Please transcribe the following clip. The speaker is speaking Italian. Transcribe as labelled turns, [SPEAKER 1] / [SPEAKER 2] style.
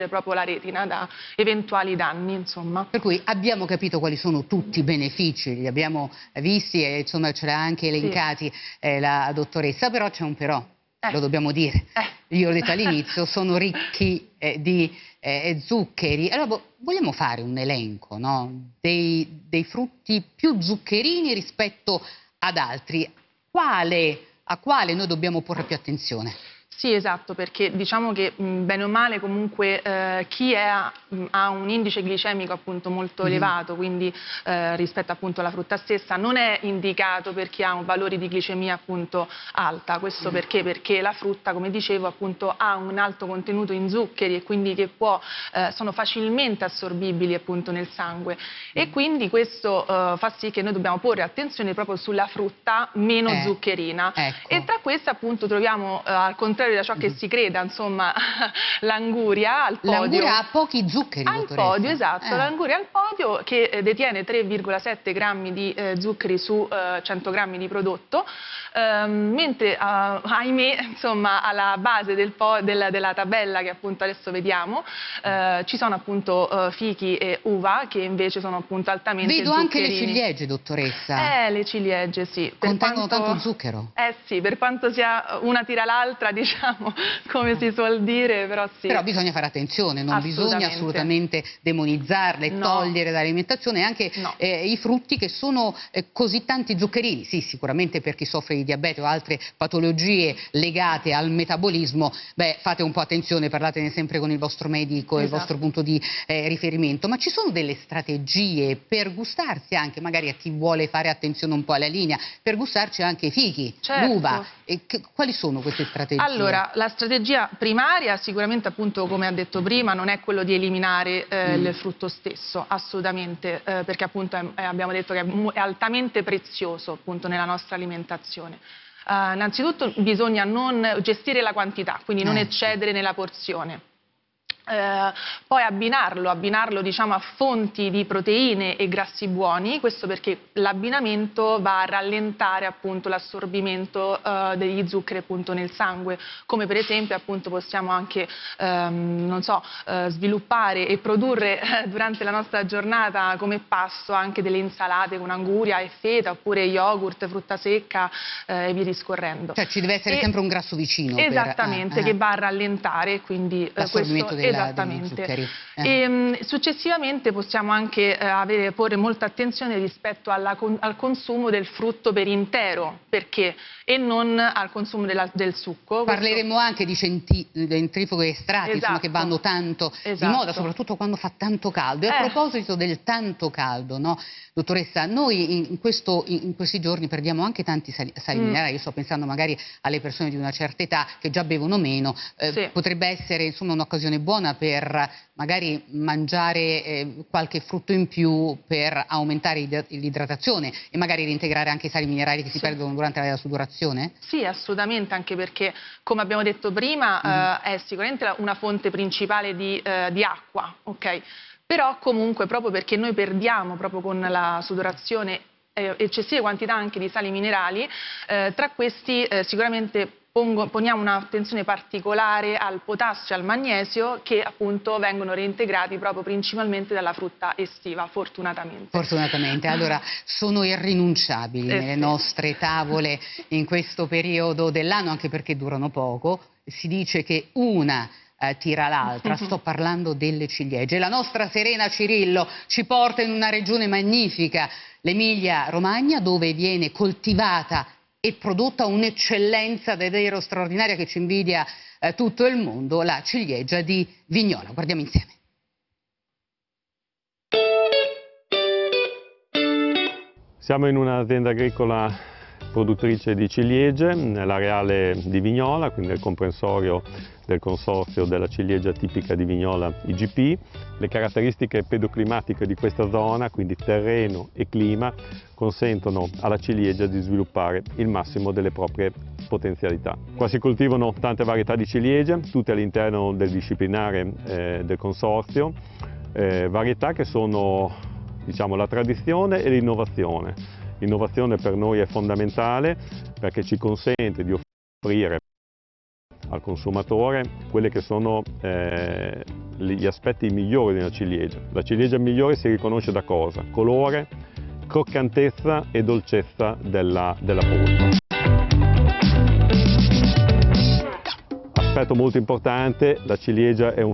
[SPEAKER 1] proprio la retina da eventuali danni, insomma.
[SPEAKER 2] Per cui abbiamo capito quali sono tutti i benefici, li abbiamo visti e insomma ce l'ha anche elencati la dottoressa, però c'è un però, lo dobbiamo dire. Io l'ho detto all'inizio, sono ricchi di zuccheri. Allora vogliamo fare un elenco, no? dei frutti più zuccherini rispetto ad altri. A quale noi dobbiamo porre più attenzione?
[SPEAKER 1] Sì, esatto, perché diciamo che bene o male comunque chi ha un indice glicemico appunto molto elevato, quindi rispetto appunto alla frutta stessa, non è indicato per chi ha un valore di glicemia appunto alta. Questo perché? Perché la frutta, come dicevo, appunto ha un alto contenuto in zuccheri e quindi che sono facilmente assorbibili appunto nel sangue e quindi questo fa sì che noi dobbiamo porre attenzione proprio sulla frutta meno zuccherina.
[SPEAKER 2] Ecco.
[SPEAKER 1] E tra queste appunto troviamo al contrario da ciò che si creda, insomma, l'anguria al podio.
[SPEAKER 2] L'anguria ha pochi zuccheri,
[SPEAKER 1] al
[SPEAKER 2] dottoressa.
[SPEAKER 1] podio, esatto, l'anguria al podio che detiene 3,7 grammi di zuccheri su 100 grammi di prodotto, mentre ahimè, insomma, alla base della tabella che appunto adesso vediamo ci sono appunto fichi e uva che invece sono appunto altamente
[SPEAKER 2] Vedo
[SPEAKER 1] zuccherini.
[SPEAKER 2] anche le ciliegie, dottoressa.
[SPEAKER 1] Le ciliegie, sì.
[SPEAKER 2] Contengono tanto zucchero.
[SPEAKER 1] Sì, per quanto sia una tira l'altra, diciamo, come si suol dire, però sì.
[SPEAKER 2] Però bisogna fare attenzione, non bisogna assolutamente demonizzarle, togliere dall'alimentazione anche i frutti che sono così tanti zuccherini. Sì, sicuramente per chi soffre di diabete o altre patologie legate al metabolismo, fate un po' attenzione, parlatene sempre con il vostro medico e il vostro punto di riferimento. Ma ci sono delle strategie per gustarsi anche, magari a chi vuole fare attenzione un po' alla linea, per gustarci anche i fichi, l'uva. Quali sono queste strategie?
[SPEAKER 1] Allora, la strategia primaria sicuramente appunto come ha detto prima non è quello di eliminare il frutto stesso, assolutamente, perché appunto abbiamo detto che è altamente prezioso appunto nella nostra alimentazione. Innanzitutto bisogna non gestire la quantità, quindi non eccedere nella porzione. Poi abbinarlo diciamo, a fonti di proteine e grassi buoni, questo perché l'abbinamento va a rallentare appunto l'assorbimento degli zuccheri appunto nel sangue, come per esempio appunto possiamo anche non so, sviluppare e produrre durante la nostra giornata come pasto anche delle insalate con anguria e feta oppure yogurt, frutta secca e via discorrendo.
[SPEAKER 2] Cioè ci deve essere sempre un grasso vicino.
[SPEAKER 1] Esattamente, che va a rallentare quindi
[SPEAKER 2] l'assorbimento
[SPEAKER 1] esattamente. E, successivamente possiamo anche porre molta attenzione rispetto al consumo del frutto per intero, perché? E non al consumo del succo.
[SPEAKER 2] Parleremo anche di centrifughi estratti, insomma, che vanno tanto di moda, soprattutto quando fa tanto caldo. E a proposito del tanto caldo, no, dottoressa, noi in questi giorni perdiamo anche tanti sali minerali. Io sto pensando magari alle persone di una certa età che già bevono meno, potrebbe essere insomma un'occasione buona per magari mangiare qualche frutto in più per aumentare l'idratazione e magari reintegrare anche i sali minerali che si perdono durante la sudorazione?
[SPEAKER 1] Sì, assolutamente, anche perché come abbiamo detto prima è sicuramente una fonte principale di acqua, ok? Però comunque proprio perché noi perdiamo proprio con la sudorazione eccessive quantità anche di sali minerali, tra questi sicuramente poniamo un'attenzione particolare al potassio e al magnesio che appunto vengono reintegrati proprio principalmente dalla frutta estiva, fortunatamente.
[SPEAKER 2] Fortunatamente, allora sono irrinunciabili nelle nostre tavole in questo periodo dell'anno, anche perché durano poco. Si dice che una tira l'altra, sto parlando delle ciliegie. La nostra Serena Cirillo ci porta in una regione magnifica, l'Emilia Romagna, dove viene coltivata e prodotta un'eccellenza davvero straordinaria che ci invidia tutto il mondo, la ciliegia di Vignola. Guardiamo insieme.
[SPEAKER 3] Siamo in un'azienda agricola produttrice di ciliegie, nell'areale di Vignola, quindi nel comprensorio del consorzio della ciliegia tipica di Vignola IGP. Le caratteristiche pedoclimatiche di questa zona, quindi terreno e clima, consentono alla ciliegia di sviluppare il massimo delle proprie potenzialità. Qua si coltivano tante varietà di ciliegie, tutte all'interno del disciplinare del consorzio, varietà che sono, diciamo, la tradizione e l'innovazione. L'innovazione per noi è fondamentale perché ci consente di offrire al consumatore quelli che sono gli aspetti migliori di una ciliegia. La ciliegia migliore si riconosce da cosa? Colore, croccantezza e dolcezza della polpa. Aspetto molto importante, la ciliegia è un